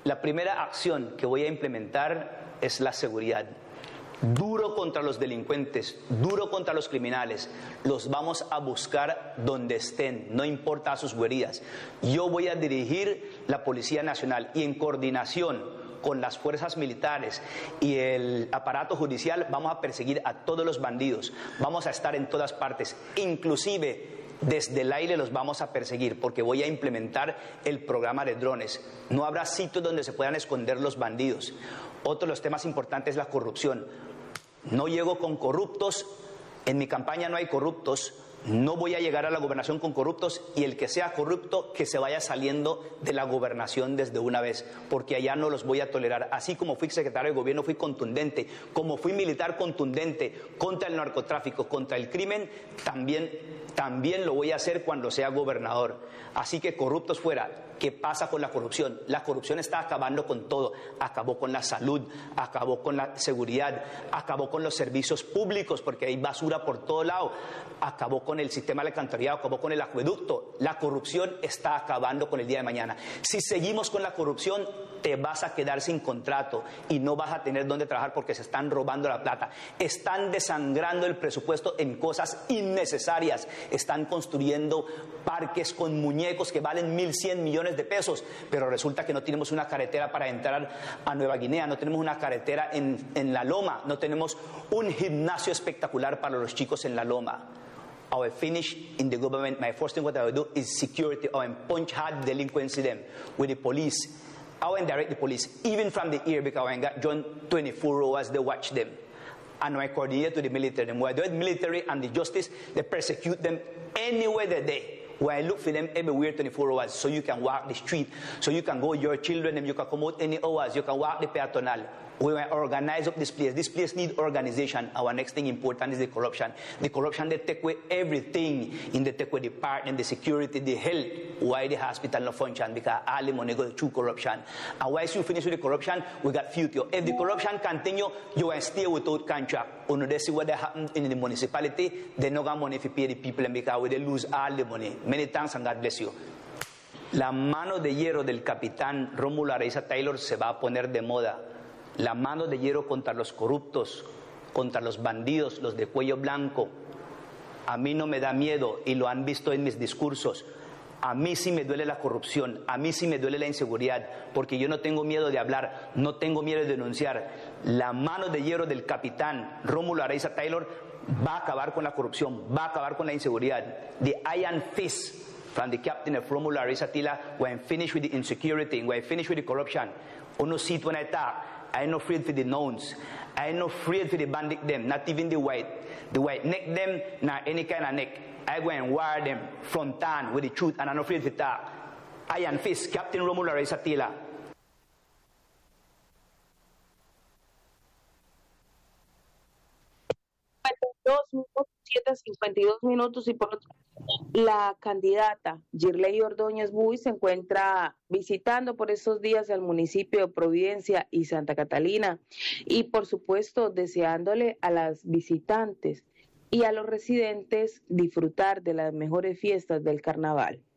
La primera acción que voy a implementar es la seguridad. Duro contra los delincuentes, duro contra los criminales. Los vamos a buscar donde estén, no importa sus guaridas. Yo voy a dirigir la Policía Nacional y en coordinación con las fuerzas militares y el aparato judicial vamos a perseguir a todos los bandidos. Vamos a estar en todas partes, inclusive desde el aire los vamos a perseguir porque voy a implementar el programa de drones. No habrá sitios donde se puedan esconder los bandidos. Otro de los temas importantes es la corrupción. No llego con corruptos, en mi campaña no hay corruptos, no voy a llegar a la gobernación con corruptos y el que sea corrupto que se vaya saliendo de la gobernación desde una vez, porque allá no los voy a tolerar. Así como fui secretario de gobierno, fui contundente, como fui militar contundente contra el narcotráfico, contra el crimen, también lo voy a hacer cuando sea gobernador. Así que corruptos fuera. ¿Qué pasa con la corrupción? La corrupción está acabando con todo. Acabó con la salud, acabó con la seguridad, acabó con los servicios públicos porque hay basura por todo lado, acabó con el sistema de alcantarillado, acabó con el acueducto. La corrupción está acabando con el día de mañana. Si seguimos con la corrupción, te vas a quedar sin contrato y no vas a tener dónde trabajar porque se están robando la plata. Están desangrando el presupuesto en cosas innecesarias. Están construyendo parques con muñecos que valen 1.100 millones de pesos, pero resulta que no tenemos una carretera para entrar a Nueva Guinea, no tenemos una carretera en La Loma, no tenemos un gimnasio espectacular para los chicos en La Loma. I will finish in the government. My first thing what I will do is security. I will punch hard delinquency them with the police. I will direct the police, even from the air, because I got joined 24 hours, they watch them. And I coordinate to the military. When the military and the justice, they persecute them anywhere that they. Where I look for them everywhere 24 hours, so you can walk the street, so you can go your children and you can come out any hours, you can walk the peatonal. We will organize up this place. This place needs organization. Our next thing important is the corruption. The corruption, they take away everything in the take away the department, the security, the health. Why the hospital not function? Because all the money goes through corruption. And once you finish with the corruption, we got future. If the corruption continue, you will stay without contract. When they see what happened in the municipality, they no got money to pay the people and because they lose all the money. Many thanks and God bless you. La mano de hierro del capitán Rómulo Araiza Taylor se va a poner de moda. La mano de hierro contra los corruptos, contra los bandidos, los de cuello blanco. A mí no me da miedo y lo han visto en mis discursos. A mí sí me duele la corrupción, a mí sí me duele la inseguridad, porque yo no tengo miedo de hablar, no tengo miedo de denunciar. La mano de hierro del capitán Rómulo Araiza Taylor va a acabar con la corrupción, va a acabar con la inseguridad. The iron fist from the captain of Rómulo Araiza Taylor, when finished with the insecurity, when finished with the corruption, uno sit when I talk. I ain't no afraid for the knowns. I ain't no afraid for the bandit them, not even the white. The white neck them, not any kind of neck. I go and wire them frontal with the truth and I'm not afraid to talk. Iron fist, Captain Rómulo Araiza Taylor. 7:52 minutos y por otro la candidata Girley Ordóñez Buy se encuentra visitando por estos días al municipio de Providencia y Santa Catalina y por supuesto deseándole a las visitantes y a los residentes disfrutar de las mejores fiestas del carnaval.